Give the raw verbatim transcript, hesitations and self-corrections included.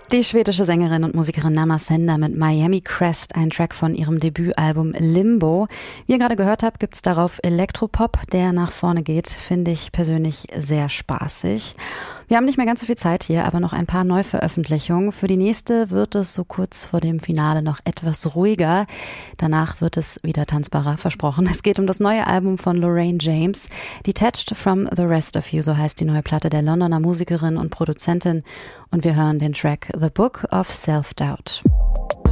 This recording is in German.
Die schwedische Sängerin und Musikerin Namasenda mit Miami Crest, ein Track von ihrem Debütalbum Limbo. Wie ihr gerade gehört habt, gibt's darauf Elektropop, der nach vorne geht, finde ich persönlich sehr spaßig. Wir haben nicht mehr ganz so viel Zeit hier, aber noch ein paar Neuveröffentlichungen. Für die nächste wird es so kurz vor dem Finale noch etwas ruhiger. Danach wird es wieder tanzbarer, versprochen. Es geht um das neue Album von Lorraine James. Detached from the Rest of You, so heißt die neue Platte der Londoner Musikerin und Produzentin. Und wir hören den Track The Book of Self-Doubt.